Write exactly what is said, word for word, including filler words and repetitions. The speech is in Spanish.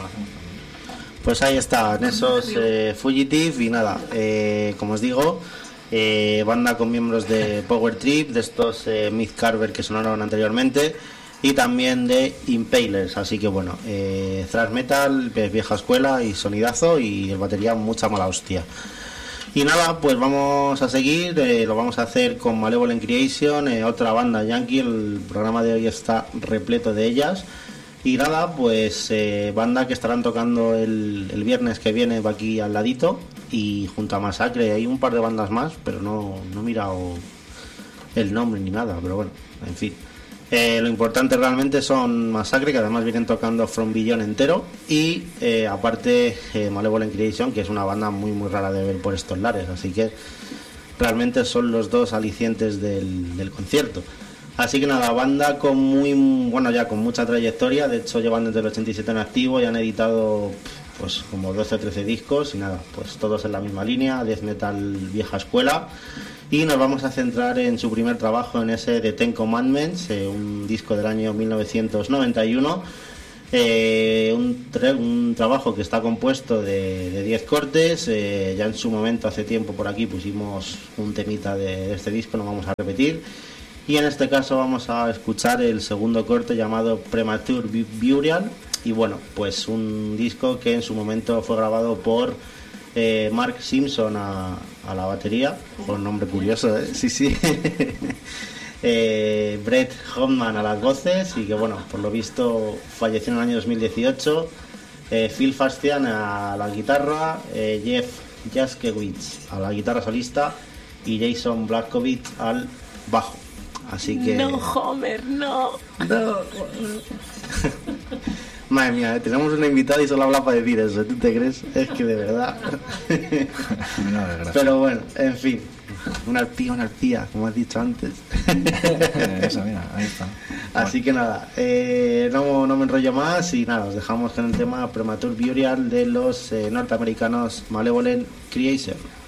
lo hacemos también. Pues ahí están esos eh, Fugitive y nada, eh, como os digo, eh, banda con miembros de Power Trip, de estos eh, Myth Carver que sonaron anteriormente y también de Impalers, así que bueno, eh, thrash metal, vieja escuela y sonidazo y el batería mucha mala hostia. Y nada, pues vamos a seguir, eh, lo vamos a hacer con Malevolent Creation, eh, otra banda yankee, el programa de hoy está repleto de ellas. Y nada, pues eh, banda que estarán tocando el, el viernes que viene aquí al ladito y junto a Masacre hay un par de bandas más, pero no, no he mirado el nombre ni nada, pero bueno, en fin. Eh, lo importante realmente son Masacre, que además vienen tocando From Beyond entero, y eh, aparte eh, Malevolent Creation, que es una banda muy muy rara de ver por estos lares, así que realmente son los dos alicientes del, del concierto. Así que nada, banda con muy bueno ya con mucha trayectoria, de hecho llevan desde el ochenta y siete en activo y han editado pues como doce o trece discos y nada, pues todos en la misma línea, death metal vieja escuela. Y nos vamos a centrar en su primer trabajo, en ese de Ten Commandments, eh, un disco del año mil novecientos noventa y uno, eh, un, tra- un trabajo que está compuesto de diez cortes, eh, ya en su momento hace tiempo por aquí pusimos un temita de, de este disco, no vamos a repetir, y en este caso vamos a escuchar el segundo corte llamado Premature Burial, y bueno, pues un disco que en su momento fue grabado por Eh, Mark Simpson a, a la batería, con un nombre curioso, ¿eh? Sí, sí. eh, Brett Hoffman a las voces y que bueno, por lo visto falleció en el año dos mil dieciocho. eh, Phil Fastian a la guitarra, eh, Jeff Jaskewitz a la guitarra solista y Jason Blazkowicz al bajo. Así que... No, Homer, no. No. Madre mía, tenemos una invitada y solo habla para decir eso, ¿tú te crees? Es que de verdad. Pero bueno, en fin, una arpía, una arpía, como has dicho antes. Eso, mira, ahí está. Así que nada, eh, no, no me enrollo más y nada, os dejamos con el tema Premature Burial de los eh, norteamericanos Malevolent Creation.